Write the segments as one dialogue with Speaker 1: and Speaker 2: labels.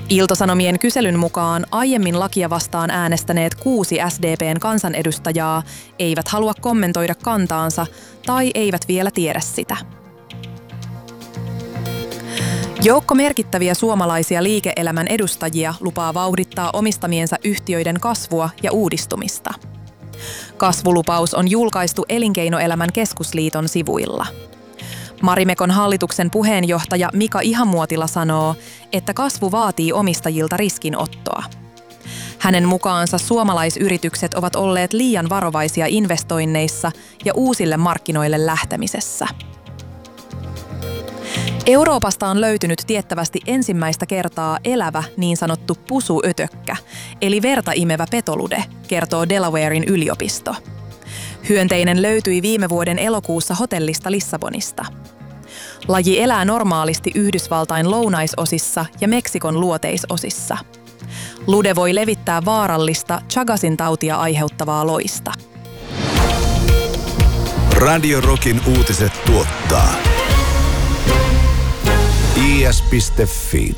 Speaker 1: Ilta-Sanomien kyselyn mukaan aiemmin lakia vastaan äänestäneet 6 SDP:n kansanedustajaa eivät halua kommentoida kantaansa tai eivät vielä tiedä sitä. Joukko merkittäviä suomalaisia liike-elämän edustajia lupaa vauhdittaa omistamiensa yhtiöiden kasvua ja uudistumista. Kasvulupaus on julkaistu Elinkeinoelämän keskusliiton sivuilla. Marimekon hallituksen puheenjohtaja Mika Ihamuotila sanoo, että kasvu vaatii omistajilta riskinottoa. Hänen mukaansa suomalaisyritykset ovat olleet liian varovaisia investoinneissa ja uusille markkinoille lähtemisessä. Euroopasta on löytynyt tiettävästi ensimmäistä kertaa elävä niin sanottu pusuötökkä, eli verta imevä petolude, kertoo Delawaren yliopisto. Hyönteinen löytyi viime vuoden elokuussa hotellista Lissabonista. Laji elää normaalisti Yhdysvaltain lounaisosissa ja Meksikon luoteisosissa. Lude voi levittää vaarallista Chagasin tautia aiheuttavaa loista.
Speaker 2: Radio Rockin uutiset tuottaa is.fi.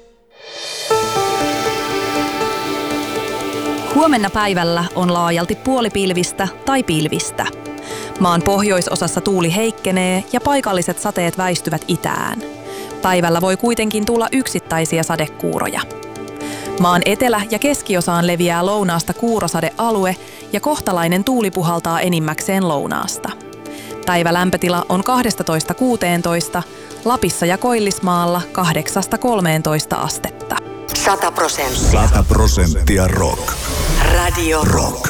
Speaker 1: Huomenna päivällä on laajalti puolipilvistä tai pilvistä. Maan pohjoisosassa tuuli heikkenee ja paikalliset sateet väistyvät itään. Päivällä voi kuitenkin tulla yksittäisiä sadekuuroja. Maan etelä- ja keskiosaan leviää lounaasta kuurosadealue ja kohtalainen tuuli puhaltaa enimmäkseen lounaasta. Päivälämpötila on 12–16, Lapissa ja Koillismaalla 8–13 astetta.
Speaker 2: 100% rock. Radio Rock.